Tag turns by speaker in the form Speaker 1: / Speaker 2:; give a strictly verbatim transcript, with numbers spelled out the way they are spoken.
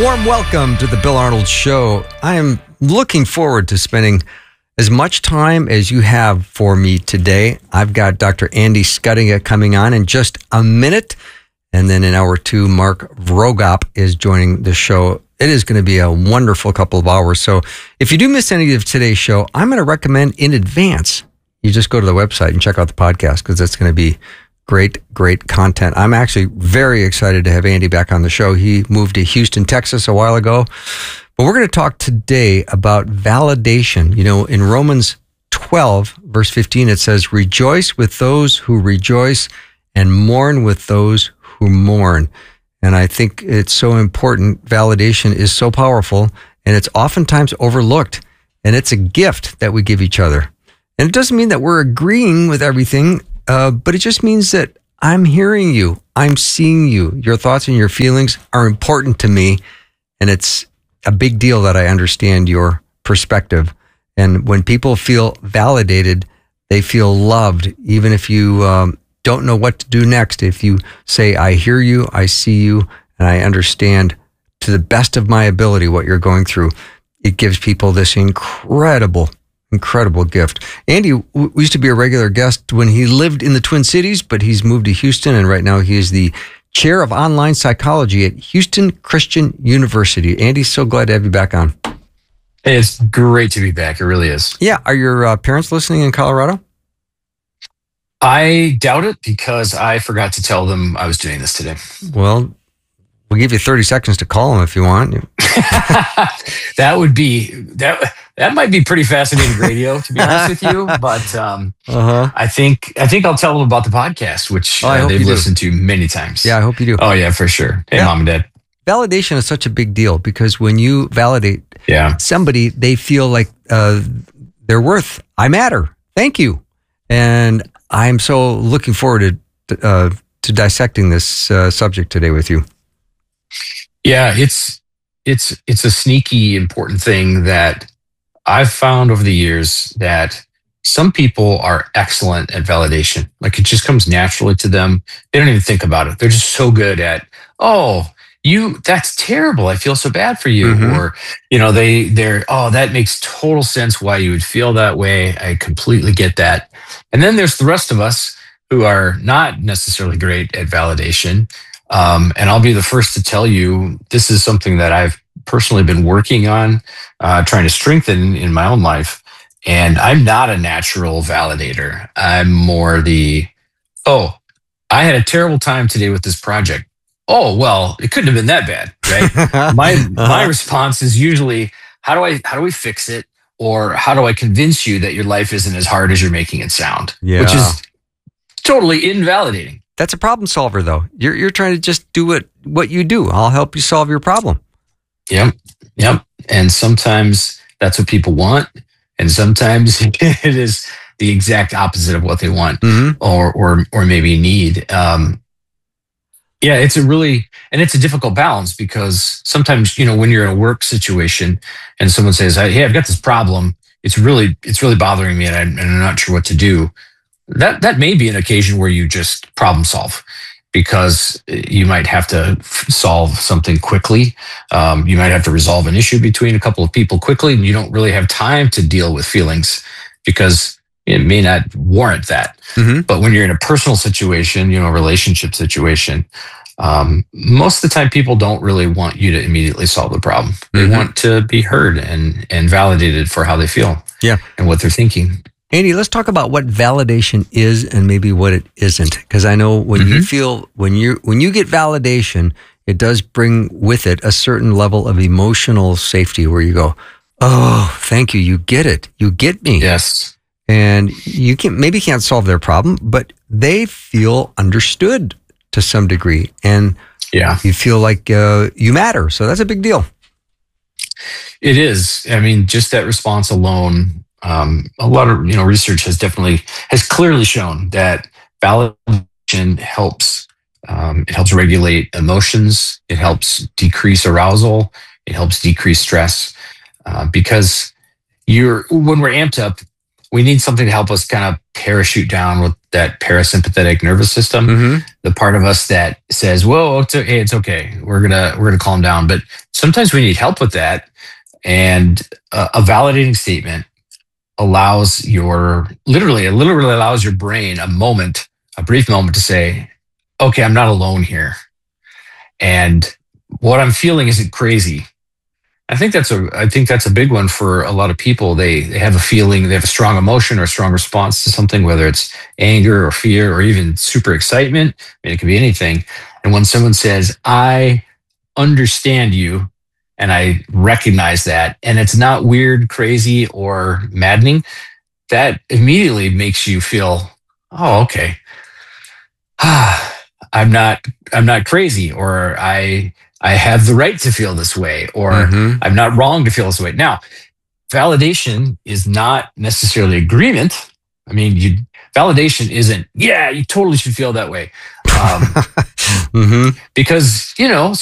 Speaker 1: Warm welcome to the Bill Arnold Show. I am looking forward to spending as much time as you have for me today. I've got Doctor Andy Schuttinga coming on in just a minute. And then in hour two, Mark Vroegop is joining the show. It is going to be a wonderful couple of hours. So if you do miss any of today's show, I'm going to recommend in advance you just go to the website and check out the podcast because it's going to be Great, great content. I'm actually very excited to have Andy back on the show. He moved to Houston, Texas a while ago. But we're going to talk today about validation. You know, in Romans twelve, verse fifteen, it says, "Rejoice with those who rejoice and mourn with those who mourn." And I think it's so important. Validation is so powerful, and it's oftentimes overlooked. And it's a gift that we give each other. And it doesn't mean that we're agreeing with everything. Uh, but it just means that I'm hearing you. I'm seeing you. Your thoughts and your feelings are important to me. And it's a big deal that I understand your perspective. And when people feel validated, they feel loved. Even if you um, don't know what to do next, if you say, I hear you, I see you, and I understand to the best of my ability what you're going through, it gives people this incredible Incredible gift. Andy w- used to be a regular guest when he lived in the Twin Cities, but he's moved to Houston, and right now he is the chair of online psychology at Houston Christian University. Andy, so glad to have you back on.
Speaker 2: Hey, it's great to be back. It really is.
Speaker 1: Yeah. Are your uh, parents listening in Colorado?
Speaker 2: I doubt it because I forgot to tell them I was doing this today.
Speaker 1: Well, we'll give you thirty seconds to call them if you want.
Speaker 2: That would be that. That might be pretty fascinating radio, to be honest with you. But um, uh-huh. I think I think I'll tell them about the podcast, which
Speaker 1: oh,
Speaker 2: uh, they've listened to many times.
Speaker 1: Yeah, I hope you do.
Speaker 2: Oh yeah, for sure. Hey,
Speaker 1: yeah.
Speaker 2: Mom and Dad.
Speaker 1: Validation is such a big deal because when you validate
Speaker 2: yeah.
Speaker 1: somebody, they feel like uh, they're worth. I matter. Thank you. And I'm so looking forward to uh, to dissecting this uh, subject today with you.
Speaker 2: Yeah, it's it's it's a sneaky important thing that I've found over the years that some people are excellent at validation. Like it just comes naturally to them. They don't even think about it. They're just so good at, oh, you, that's terrible. I feel so bad for you. Mm-hmm. Or, you know, they, they're, oh, that makes total sense why you would feel that way. I completely get that. And then there's the rest of us who are not necessarily great at validation. Um, and I'll be the first to tell you, this is something that I've personally been working on, uh, trying to strengthen in my own life. And I'm not a natural validator. I'm more the, oh, I had a terrible time today with this project. Oh, well, it couldn't have been that bad, right? my uh-huh. my response is usually, how do I how do we fix it? Or how do I convince you that your life isn't as hard as you're making it sound?
Speaker 1: Yeah.
Speaker 2: Which is totally invalidating.
Speaker 1: That's a problem solver, though. You're you're trying to just do what, what you do. I'll help you solve your problem.
Speaker 2: Yep. Yep. And sometimes that's what people want. And sometimes it is the exact opposite of what they want mm-hmm. or, or, or maybe need. Um, yeah, it's a really, and it's a difficult balance because sometimes, you know, when you're in a work situation and someone says, hey, I've got this problem. It's really, it's really bothering me and I'm, and I'm not sure what to do. That, that may be an occasion where you just problem solve. Because you might have to solve something quickly. Um, you might have to resolve an issue between a couple of people quickly, and you don't really have time to deal with feelings because it may not warrant that. Mm-hmm. But when you're in a personal situation, you know, a relationship situation, um, most of the time people don't really want you to immediately solve the problem. They mm-hmm. want to be heard and and validated for how they feel
Speaker 1: yeah.
Speaker 2: and what they're thinking.
Speaker 1: Andy, let's talk about what validation is and maybe what it isn't. Because I know when mm-hmm. you feel, when you when you get validation, it does bring with it a certain level of emotional safety where you go, oh, thank you, you get it. You get me.
Speaker 2: Yes.
Speaker 1: And you can maybe can't solve their problem, but they feel understood to some degree. And
Speaker 2: yeah,
Speaker 1: you feel like uh, you matter. So that's a big deal.
Speaker 2: It is. I mean, just that response alone. Um, a lot of, you know, research has definitely, has clearly shown that validation helps, um, it helps regulate emotions. It helps decrease arousal. It helps decrease stress, uh, because you're, when we're amped up, we need something to help us kind of parachute down with that parasympathetic nervous system,
Speaker 1: Mm-hmm.
Speaker 2: the part of us that says, "Whoa, it's okay, it's okay. We're gonna we're gonna calm down." But sometimes we need help with that, and uh, a validating statement allows your literally it literally allows your brain a moment, a brief moment to say, "Okay, I'm not alone here, and what I'm feeling isn't crazy." I think that's a I think that's a big one for a lot of people. They they have a feeling, they have a strong emotion or a strong response to something, whether it's anger or fear or even super excitement. I mean, it could be anything. And when someone says, "I understand you and I recognize that," and it's not weird, crazy, or maddening, that immediately makes you feel, "Oh, okay. I'm not I'm not crazy," or I I have the right to feel this way, or
Speaker 1: Mm-hmm.
Speaker 2: I'm not wrong to feel this way. Now, validation is not necessarily agreement. I mean, you validation isn't, yeah, you totally should feel that way. Um,
Speaker 1: Mm-hmm.
Speaker 2: because, you know,